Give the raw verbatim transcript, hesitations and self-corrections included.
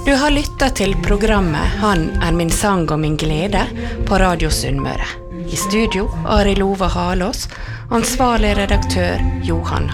Du har lyttet til programmet «Han er min sang og min glede» på Radio Sunnmøre. I studio, Ari Lova Halås, ansvarlig redaktør Johan